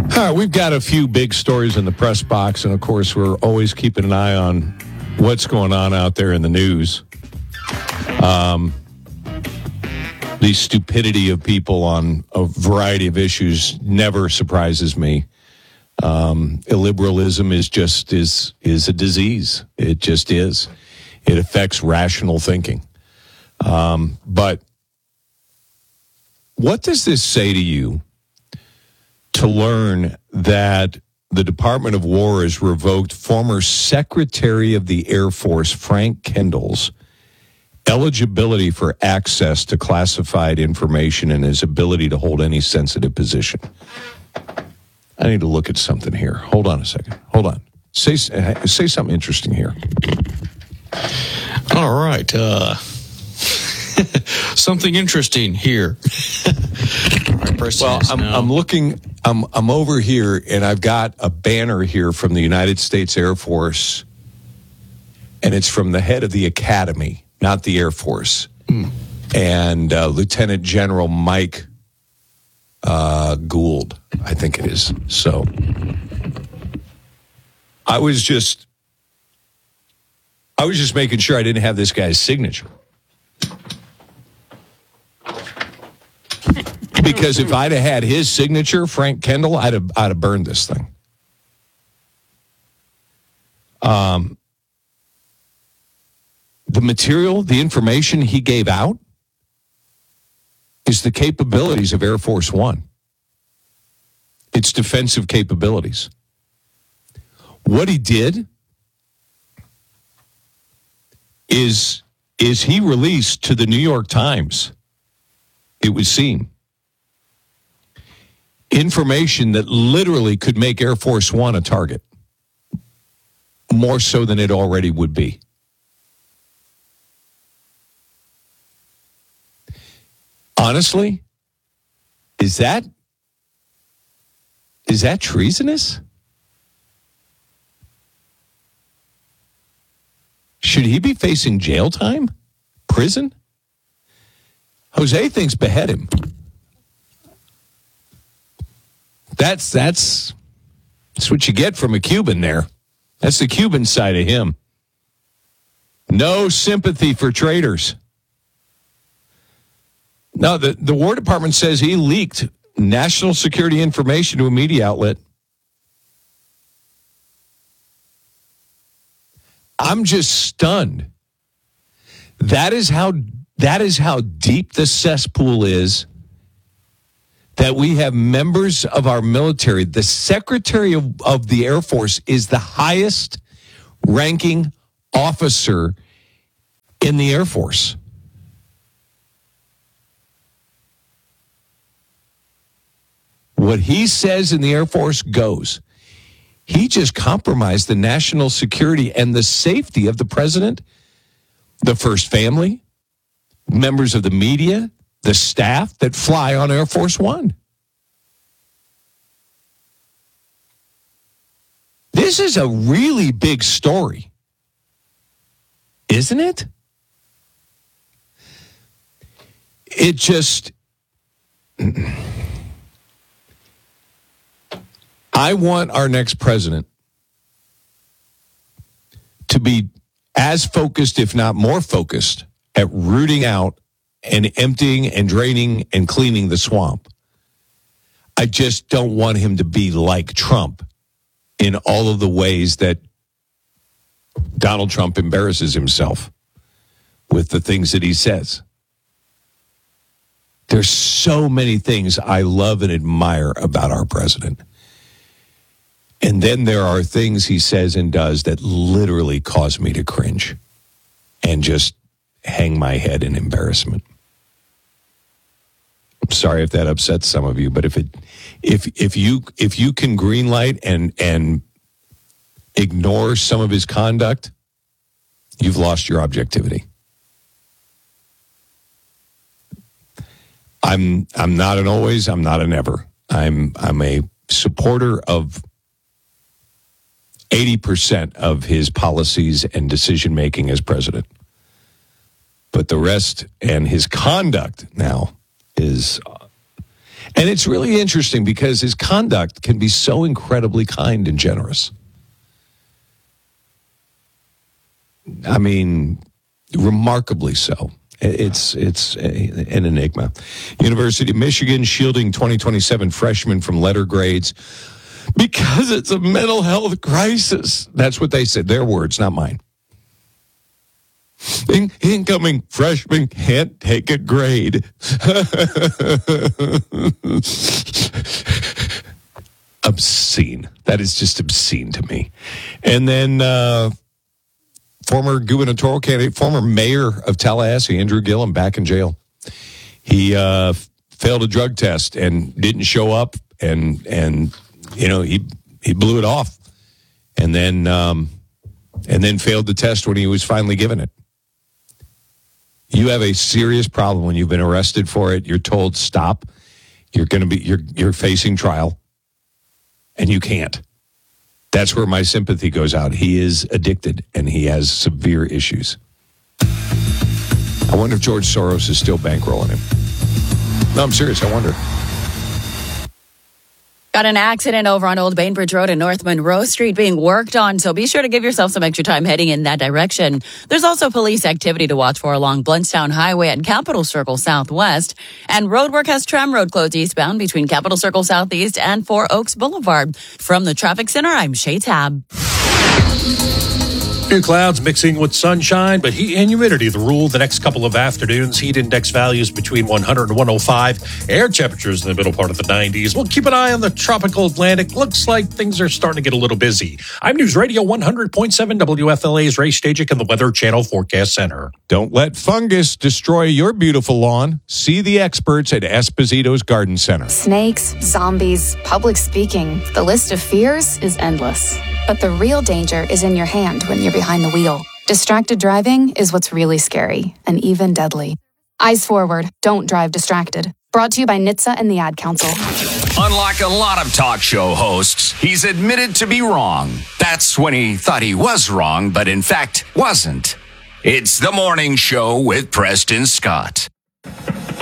All right, we've got a few big stories in the press box, and of course, we're always keeping an eye on what's going on out there in the news. The stupidity of people on a variety of issues never surprises me. Illiberalism is a disease. It just is. It affects rational thinking. But what does this say to you to learn that the Department of War has revoked former Secretary of the Air Force Frank Kendall's eligibility for access to classified information and his ability to hold any sensitive position? I need to look at something here. Hold on a second. Hold on. Say something interesting here. All right. Something interesting here. Well, I'm looking. I'm over here, and I've got a banner here from the United States Air Force, and it's from the head of the academy, not the Air Force, and Lieutenant General Mike Gould, I think it is. So I was just making sure I didn't have this guy's signature. Because if I'd have had his signature, Frank Kendall, I'd have burned this thing. The material, the information he gave out is the capabilities of Air Force One. Its defensive capabilities. What he did is he released to the New York Times, it would seem, information that literally could make Air Force One a target, more so than it already would be. Honestly, is that treasonous? Should he be facing jail time? Prison? Jose thinks behead him. That's what you get from a Cuban there. That's the Cuban side of him. No sympathy for traitors. No, the War Department says he leaked national security information to a media outlet. I'm just stunned. That is how deep the cesspool is, that we have members of our military. The Secretary of the Air Force is the highest ranking officer in the Air Force. What he says in the Air Force goes. He just compromised the national security and the safety of the president, the first family, members of the media, the staff that fly on Air Force One. This is a really big story, isn't it? It just... I want our next president to be as focused, if not more focused, at rooting out and emptying and draining and cleaning the swamp. I just don't want him to be like Trump in all of the ways that Donald Trump embarrasses himself with the things that he says. There's so many things I love and admire about our president. And then there are things he says and does that literally cause me to cringe and just hang my head in embarrassment. I'm sorry if that upsets some of you, but if you can greenlight and ignore some of his conduct, you've lost your objectivity. I'm not an always, I'm not an ever. I'm a supporter of 80% of his policies and decision-making as president. But the rest and his conduct now is... And it's really interesting because his conduct can be so incredibly kind and generous. I mean, remarkably so. It's an enigma. University of Michigan shielding 2027 freshmen from letter grades because it's a mental health crisis. That's what they said. Their words, not mine. Incoming freshmen can't take a grade. Obscene. That is just obscene to me. And then former gubernatorial candidate, former mayor of Tallahassee, Andrew Gillum, back in jail. He failed a drug test and didn't show up, and he blew it off, and then failed the test when he was finally given it. You have a serious problem when you've been arrested for it. You're told stop. You're facing trial, and you can't. That's where my sympathy goes out. He is addicted, and he has severe issues. I wonder if George Soros is still bankrolling him. No, I'm serious. I wonder. Got an accident over on Old Bainbridge Road and North Monroe Street being worked on, so be sure to give yourself some extra time heading in that direction. There's also police activity to watch for along Bluntstown Highway and Capitol Circle Southwest. And roadwork has tram road closed eastbound between Capitol Circle Southeast and Four Oaks Boulevard. From the Traffic Center, I'm Shay Tab. Few clouds mixing with sunshine, but heat and humidity the rule the next couple of afternoons. Heat index values between 100 and 105. Air temperatures in the middle part of the 90s. We'll keep an eye on the tropical Atlantic. Looks like things are starting to get a little busy. I'm News Radio 100.7 WFLA's Ray Stajic in the Weather Channel Forecast Center. Don't let fungus destroy your beautiful lawn. See the experts at Esposito's Garden Center. Snakes, zombies, public speaking. The list of fears is endless. But the real danger is in your hand when you're behind the wheel. Distracted driving is what's really scary and even deadly. Eyes forward. Don't drive distracted. Brought to you by NHTSA and the Ad Council. Unlike a lot of talk show hosts, he's admitted to be wrong. That's when he thought he was wrong, but in fact wasn't. It's The Morning Show with Preston Scott.